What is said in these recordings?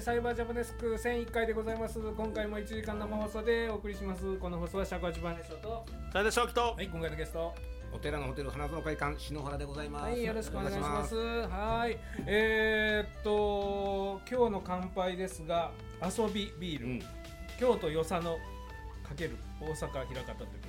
サイバージャパネスク1001回でございます。今回も1時間生放送でお送りします。この放送は尺八番ネショと斉田正樹と、 はい、今回のゲストお寺のホテル花園会館篠原でございます。 はい、よろしくお願いします。はい、今日の乾杯ですが、遊びビール、京都与謝野×大阪枚方ということで、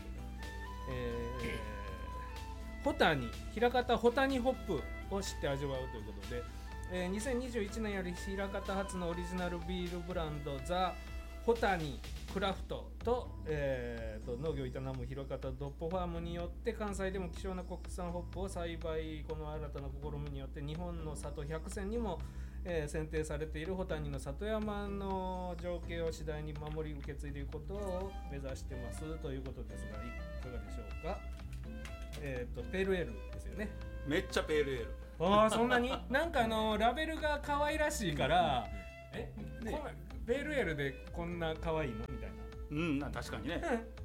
ホタニ枚方ホタニホップを知って味わうということで、2021年より枚方発のオリジナルビールブランドザ・ホタニクラフトと、農業を営む枚方ドッポファームによって関西でも希少な国産ホップを栽培、この新たな試みによって日本の里100選にも、選定されているホタニの里山の情景を次第に守り受け継いでいくことを目指してますということですが、いかがでしょうか。ペールエールですよね。 めっちゃペールエール。 そんなになんかラベルが可愛らしいから、ペールエールでこんな可愛いのみたいな。 確かにね。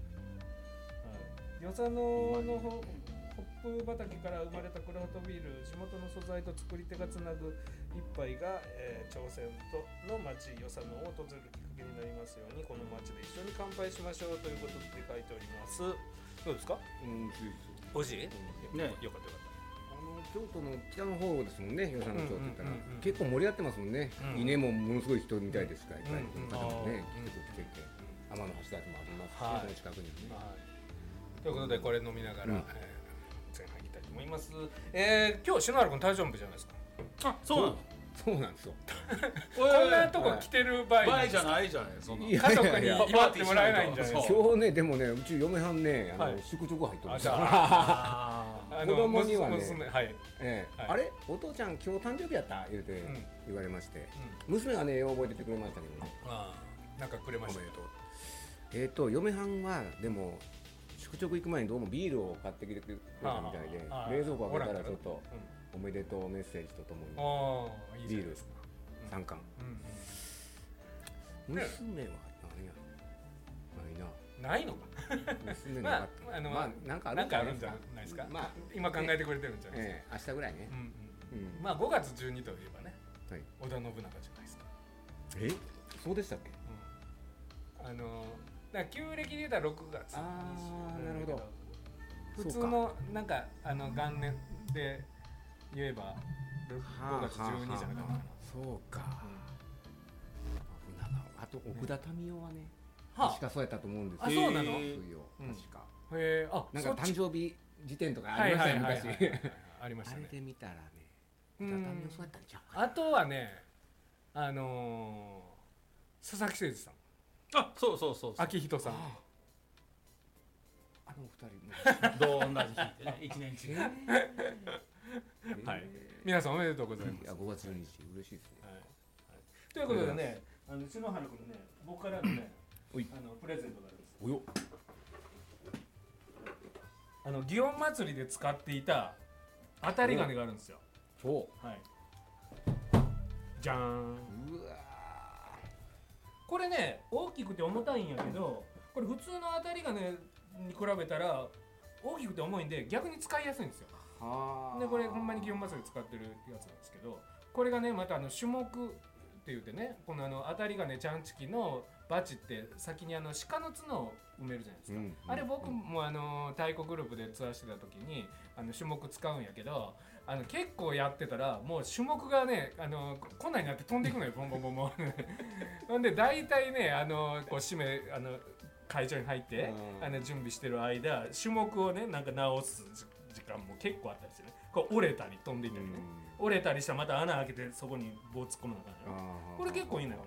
与謝野のホップ畑から生まれたクラフトビール、地元の素材と作り手がつなぐ一杯が、挑戦の町与謝野を訪れるきっかけになりますように、この町で一緒に乾杯しましょうということで書いております。どうですか？美味しい？ね、よかった。 京都の北の方ですもんね、与謝野町って言ったら、結構盛り上がってますもんね。稲もものすごい人みたいですから、いっぱいこの方もね、結構来ていて、天橋立もありますし、この近くにはね。 ということでこれ飲みながら前半いきたいと思います。今日篠原君大丈夫じゃないですか？ あ、そうなの？ そうなんですよ。 こんなとこ来てる場合じゃないじゃない。そんな家族に祝ってもらえないんじゃないですか？ 今日ね、でもね、うち嫁はんね、宿直入ってます。子供にはね、あれお父ちゃん今日誕生日やった言うて言われまして、娘がね覚えててくれましたけどね。 なんかくれました。 嫁はんはでも宿直行く前にどうもビールを買ってきてくれたみたいで、冷蔵庫開けたらちょっとおめでとうメッセージとともにビール3缶。娘は何やないのか。 娘なかった。まあなんかあるんじゃないですか。まあ今考えてくれてるんじゃないですか。 明日ぐらいね。 まあ5月12といえばね、織田信長じゃないですか。 そうでしたっけ？ 旧暦で言うたら6月。 なるほど。 普通のなんか元年で言えば5月12じゃなかったかな。 そうか。あと奥田民生はね、確かそうやったと思うんですよ。 そうなの？ 確か。 なんか誕生日辞典とかありましたよ昔。 ありましたね。 あれで見たらね、奥田民生そうやったんちゃうか。 あとはね、佐々木誠司さん。 そう。 秋人さん。 あの二人同じ日でね、1年違う。 はい。皆さんおめでとうございます。 5月12日嬉しいですね。 ということでね、篠原君ね、僕からのね、プレゼントがあるんです。 およ。 祇園祭りで使っていた当たり金があるんですよ。はい。じゃーん。これね、大きくて重たいんやけど、これ普通の当たり金に比べたら大きくて重いんで逆に使いやすいんですよ。でこれほんまに祇園祭りで使ってるやつなんですけど、これがねまた種目って言ってね、この当たり金ちゃんちきのバチって先に鹿の角を埋めるじゃないですか。あれ僕も太鼓グループでツアーしてた時に種目使うんやけど、結構やってたらもう種目がねこんなになって飛んでいくのよ、ボンボンボンボン。ほんで大体ねこう締め会場に入って準備してる間、種目をねなんか直す時間も結構あったりしてね、こう折れたり飛んでいったりね、折れたりしたらまた穴開けてそこに棒突っ込むのかな。これ結構いいのよ。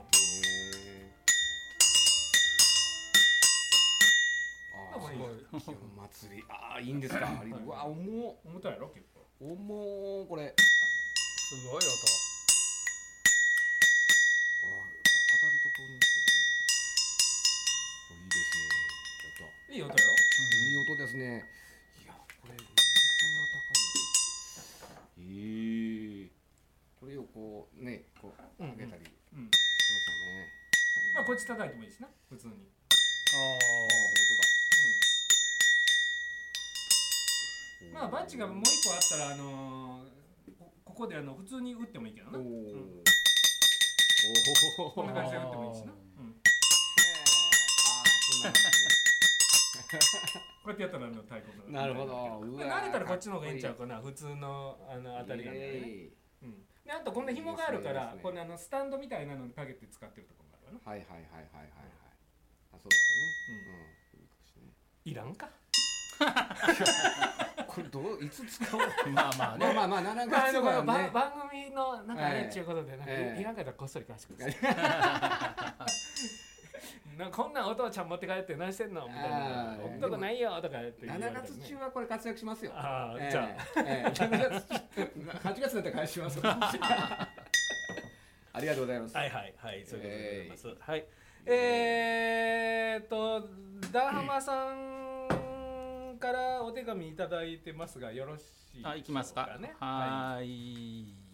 すごい。祭り。いいんですか。うわ、重たいやろ結構。 重これ。 すごい音。 当たるところに。いいですね。 いい音やろ。 いい音ですね。いや、これ本当に高い。これをこうね、こう上げたりしてましたね。 まあこっち叩いてもいいしな、普通に。まあバッジがもう一個あったらここで普通に打ってもいいけどな。 こんな感じで打ってもいいしな。こうやってやったら太鼓の。 なるほど。 慣れたらこっちの方がいいんちゃうかな。普通の当たりがね。であとこんな紐があるからこのスタンドみたいなのにかけて使ってるところがあるわな。 はいはいはいはいはいはい。あ、そうですよね。 いらんか。 これいつ使おう。 まあまあね。 まあ7月はね。 番組のなんかあれっちゅうことでいらんかったらこっそり貸してください。こんなんお父ちゃん持って帰って何してんのみたいな。置くとこないよとか言って 7月中はこれ活躍しますよ。 ああ、じゃあ 8月だったら返します。ありがとうございます。 はいはいはい、そういうことでございます。はい。ダーハマさんからお手紙いただいてますがよろしいでしょうかね。 いきますか。はい。